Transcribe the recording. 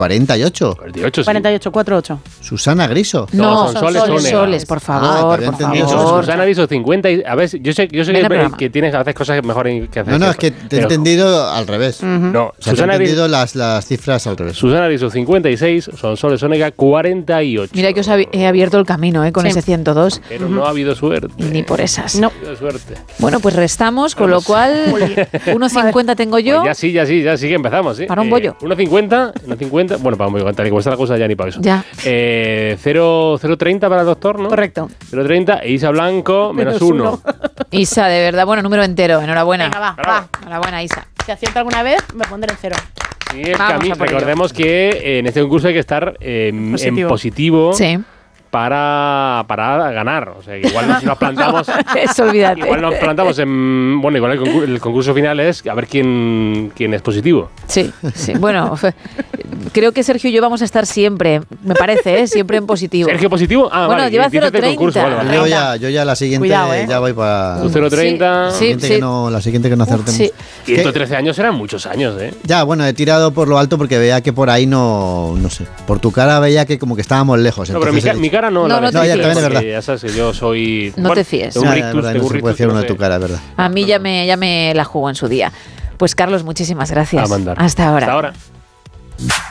48. 48, sí. 48, 48. Susana Griso. No, son soles, por favor, te había por entendido favor. Susana Griso, 50 y... A ver, yo sé que tienes a veces cosas mejor que hacer. No, es que te he entendido al revés. No, O sea, te he entendido las cifras al revés. Susana Griso, 56, Sonsoles Sónega, 48. Mira que os he abierto el camino con ese 102. Pero no ha habido suerte. Ni por esas. No. Ha habido suerte. Bueno, pues restamos, con lo cual 1,50 tengo yo. Pues ya sí que empezamos, ¿sí? Para un bollo. 1,50, bueno, para un bollo, tal y como está la cosa ya ni para eso. Ya. 0,30 para el doctor, ¿no? Correcto. 0,30 e Isa Blanco, menos 1. Isa, de verdad, bueno, número entero. Enhorabuena. Venga, va. Enhorabuena, Isa. Si acierto alguna vez, me pondré en 0. Sí, el Vamos camino. a por ello. Recordemos que en este concurso hay que estar en positivo Sí. para ganar. O sea, que igual nos plantamos... Eso, olvídate. Igual nos plantamos en... Bueno, igual el concurso final es a ver quién es positivo. Sí. Bueno, creo que Sergio y yo vamos a estar siempre, me parece, siempre en positivo. ¿Sergio positivo? Ah, Bueno, vale. lleva dices del 0,30. concurso, vale. Yo ya la siguiente Cuidado, ya voy para... Tú 0,30. Sí. La siguiente que no acertemos. Sí. 113 años eran muchos años, ¿eh? Ya, bueno, he tirado por lo alto porque veía que por ahí no sé. Por tu cara veía que como que estábamos lejos. No, pero entonces mi cara no. No, no te decís, fíes. también es verdad. porque ya sabes que yo soy... No te fíes. Un Ya, rictus, verdad, tengo no un se puede rictus, decir no uno de sé. tu cara, es verdad. A mí ya me la jugó en su día. Pues Carlos, muchísimas gracias. A mandar. Hasta ahora. Hasta ahora.